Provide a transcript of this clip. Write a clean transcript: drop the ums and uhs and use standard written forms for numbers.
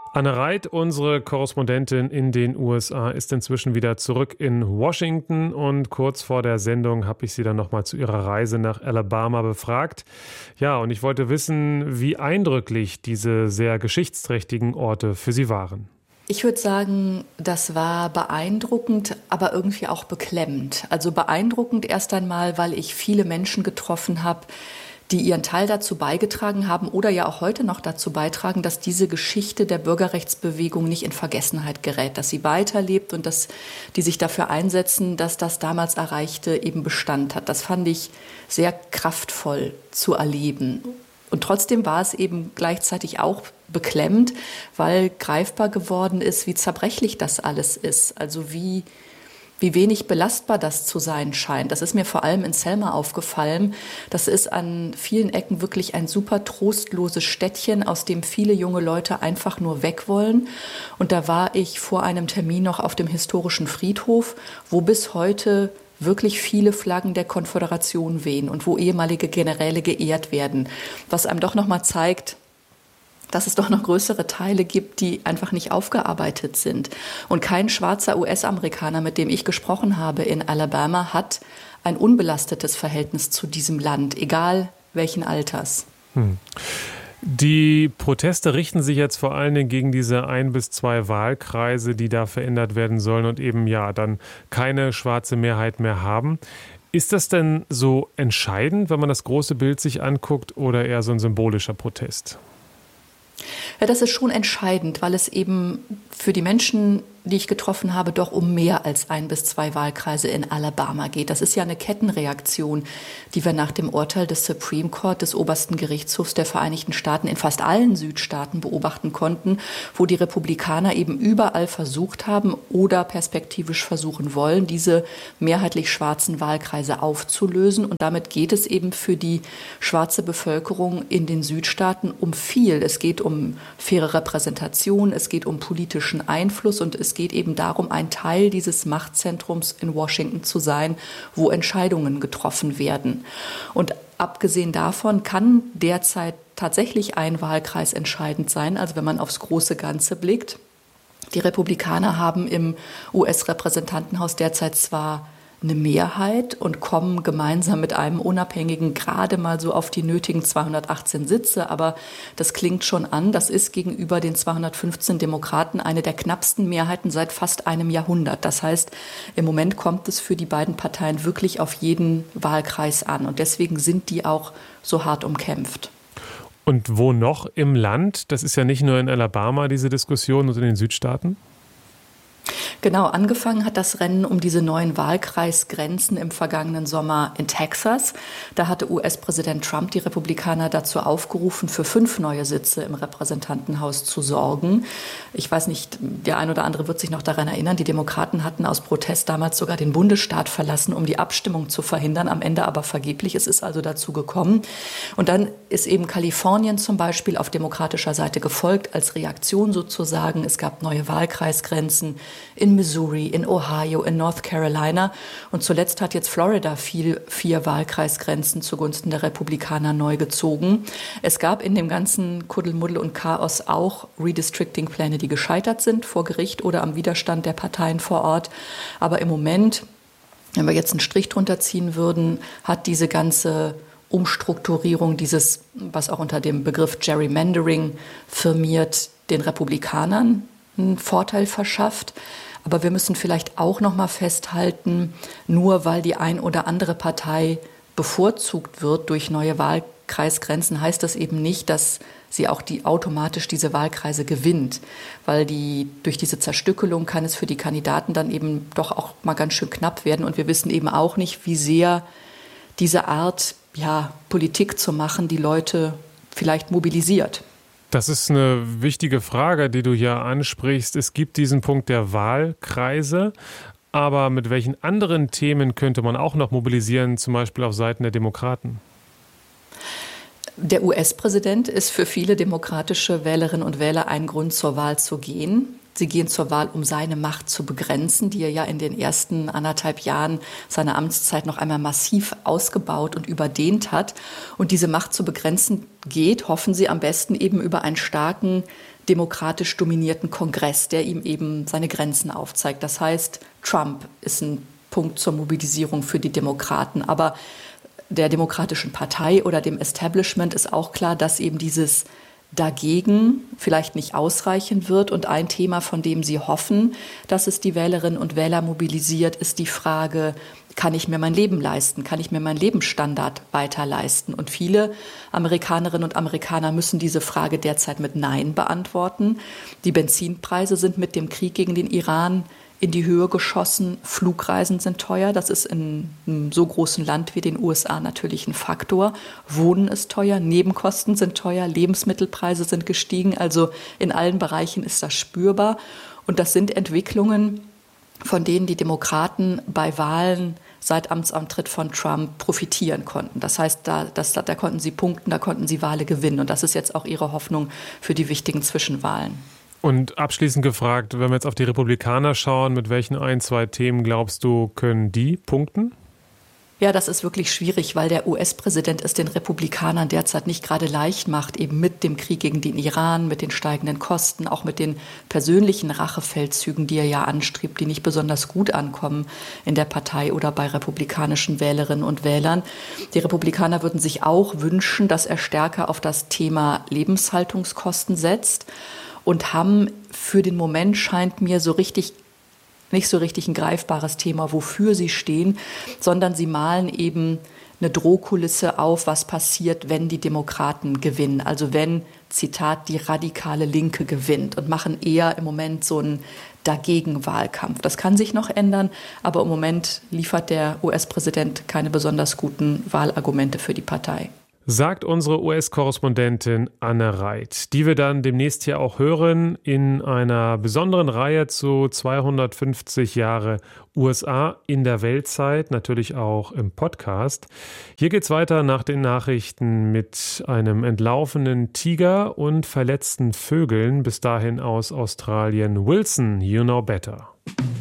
Anne Reit, unsere Korrespondentin in den USA, ist inzwischen wieder zurück in Washington und kurz vor der Sendung habe ich sie dann nochmal zu ihrer Reise nach Alabama befragt. Ja, und ich wollte wissen, wie eindrücklich diese sehr geschichtsträchtigen Orte für sie waren. Ich würde sagen, das war beeindruckend, aber irgendwie auch beklemmend. Also beeindruckend erst einmal, weil ich viele Menschen getroffen habe, die ihren Teil dazu beigetragen haben oder ja auch heute noch dazu beitragen, dass diese Geschichte der Bürgerrechtsbewegung nicht in Vergessenheit gerät, dass sie weiterlebt und dass die sich dafür einsetzen, dass das damals Erreichte eben Bestand hat. Das fand ich sehr kraftvoll zu erleben. Und trotzdem war es eben gleichzeitig auch beklemmend, weil greifbar geworden ist, wie zerbrechlich das alles ist. Also wie wenig belastbar das zu sein scheint. Das ist mir vor allem in Selma aufgefallen. Das ist an vielen Ecken wirklich ein super trostloses Städtchen, aus dem viele junge Leute einfach nur weg wollen. Und da war ich vor einem Termin noch auf dem historischen Friedhof, wo bis heute wirklich viele Flaggen der Konföderation wehen und wo ehemalige Generäle geehrt werden. Was einem doch nochmal zeigt, dass es doch noch größere Teile gibt, die einfach nicht aufgearbeitet sind. Und kein schwarzer US-Amerikaner, mit dem ich gesprochen habe in Alabama, hat ein unbelastetes Verhältnis zu diesem Land, egal welchen Alters. Die Proteste richten sich jetzt vor allen Dingen gegen diese 1 bis 2 Wahlkreise, die da verändert werden sollen und eben ja dann keine schwarze Mehrheit mehr haben. Ist das denn so entscheidend, wenn man das große Bild sich anguckt, oder eher so ein symbolischer Protest? Ja, das ist schon entscheidend, weil es eben für die Menschen, die ich getroffen habe, doch um mehr als 1 bis 2 Wahlkreise in Alabama geht. Das ist ja eine Kettenreaktion, die wir nach dem Urteil des Supreme Court, des obersten Gerichtshofs der Vereinigten Staaten, in fast allen Südstaaten beobachten konnten, wo die Republikaner eben überall versucht haben oder perspektivisch versuchen wollen, diese mehrheitlich schwarzen Wahlkreise aufzulösen. Und damit geht es eben für die schwarze Bevölkerung in den Südstaaten um viel. Es geht um faire Repräsentation, es geht um politischen Einfluss und es geht eben darum, ein Teil dieses Machtzentrums in Washington zu sein, wo Entscheidungen getroffen werden. Und abgesehen davon kann derzeit tatsächlich ein Wahlkreis entscheidend sein, also wenn man aufs große Ganze blickt. Die Republikaner haben im US-Repräsentantenhaus derzeit zwar eine Mehrheit und kommen gemeinsam mit einem Unabhängigen gerade mal so auf die nötigen 218 Sitze. Aber das klingt schon an. Das ist gegenüber den 215 Demokraten eine der knappsten Mehrheiten seit fast einem Jahrhundert. Das heißt, im Moment kommt es für die beiden Parteien wirklich auf jeden Wahlkreis an. Und deswegen sind die auch so hart umkämpft. Und wo noch im Land? Das ist ja nicht nur in Alabama diese Diskussion und in den Südstaaten. Genau, angefangen hat das Rennen um diese neuen Wahlkreisgrenzen im vergangenen Sommer in Texas. Da hatte US-Präsident Trump die Republikaner dazu aufgerufen, für 5 neue Sitze im Repräsentantenhaus zu sorgen. Ich weiß nicht, der ein oder andere wird sich noch daran erinnern, die Demokraten hatten aus Protest damals sogar den Bundesstaat verlassen, um die Abstimmung zu verhindern, am Ende aber vergeblich. Es ist also dazu gekommen. Und dann ist eben Kalifornien zum Beispiel auf demokratischer Seite gefolgt, als Reaktion sozusagen. Es gab neue Wahlkreisgrenzen in Missouri, in Ohio, in North Carolina. Und zuletzt hat jetzt Florida 4 Wahlkreisgrenzen zugunsten der Republikaner neu gezogen. Es gab in dem ganzen Kuddelmuddel und Chaos auch Redistricting-Pläne, die gescheitert sind vor Gericht oder am Widerstand der Parteien vor Ort. Aber im Moment, wenn wir jetzt einen Strich drunter ziehen würden, hat diese ganze Umstrukturierung, dieses, was auch unter dem Begriff Gerrymandering firmiert, den Republikanern einen Vorteil verschafft. Aber wir müssen vielleicht auch noch mal festhalten, nur weil die ein oder andere Partei bevorzugt wird durch neue Wahlkreisgrenzen, heißt das eben nicht, dass sie auch automatisch diese Wahlkreise gewinnt. Weil durch diese Zerstückelung kann es für die Kandidaten dann eben doch auch mal ganz schön knapp werden. Und wir wissen eben auch nicht, wie sehr diese Art, Politik zu machen, die Leute vielleicht mobilisiert. Das ist eine wichtige Frage, die du hier ansprichst. Es gibt diesen Punkt der Wahlkreise, aber mit welchen anderen Themen könnte man auch noch mobilisieren, zum Beispiel auf Seiten der Demokraten? Der US-Präsident ist für viele demokratische Wählerinnen und Wähler ein Grund, zur Wahl zu gehen. Sie gehen zur Wahl, um seine Macht zu begrenzen, die er ja in den ersten 1,5 Jahren seiner Amtszeit noch einmal massiv ausgebaut und überdehnt hat. Und diese Macht zu begrenzen geht, hoffen sie, am besten eben über einen starken, demokratisch dominierten Kongress, der ihm eben seine Grenzen aufzeigt. Das heißt, Trump ist ein Punkt zur Mobilisierung für die Demokraten. Aber der Demokratischen Partei oder dem Establishment ist auch klar, dass eben dieses Dagegen vielleicht nicht ausreichen wird. Und ein Thema, von dem sie hoffen, dass es die Wählerinnen und Wähler mobilisiert, ist die Frage, kann ich mir mein Leben leisten? Kann ich mir meinen Lebensstandard weiter leisten? Und viele Amerikanerinnen und Amerikaner müssen diese Frage derzeit mit Nein beantworten. Die Benzinpreise sind mit dem Krieg gegen den Iran in die Höhe geschossen. Flugreisen sind teuer. Das ist in einem so großen Land wie den USA natürlich ein Faktor. Wohnen ist teuer, Nebenkosten sind teuer, Lebensmittelpreise sind gestiegen. Also in allen Bereichen ist das spürbar. Und das sind Entwicklungen, von denen die Demokraten bei Wahlen seit Amtsantritt von Trump profitieren konnten. Das heißt, da konnten sie punkten, da konnten sie Wahlen gewinnen. Und das ist jetzt auch ihre Hoffnung für die wichtigen Zwischenwahlen. Und abschließend gefragt, wenn wir jetzt auf die Republikaner schauen, mit welchen 2 Themen glaubst du, können die punkten? Ja, das ist wirklich schwierig, weil der US-Präsident es den Republikanern derzeit nicht gerade leicht macht, eben mit dem Krieg gegen den Iran, mit den steigenden Kosten, auch mit den persönlichen Rachefeldzügen, die er ja anstrebt, die nicht besonders gut ankommen in der Partei oder bei republikanischen Wählerinnen und Wählern. Die Republikaner würden sich auch wünschen, dass er stärker auf das Thema Lebenshaltungskosten setzt und haben für den Moment, scheint mir, nicht so richtig ein greifbares Thema, wofür sie stehen, sondern sie malen eben eine Drohkulisse auf, was passiert, wenn die Demokraten gewinnen. Also wenn, Zitat, die radikale Linke gewinnt, und machen eher im Moment so einen Dagegen-Wahlkampf. Das kann sich noch ändern, aber im Moment liefert der US-Präsident keine besonders guten Wahlargumente für die Partei. Sagt unsere US-Korrespondentin Anne Reit, die wir dann demnächst hier auch hören in einer besonderen Reihe zu 250 Jahre USA in der Weltzeit, natürlich auch im Podcast. Hier geht's weiter nach den Nachrichten mit einem entlaufenen Tiger und verletzten Vögeln, bis dahin aus Australien. Wilson, you know better.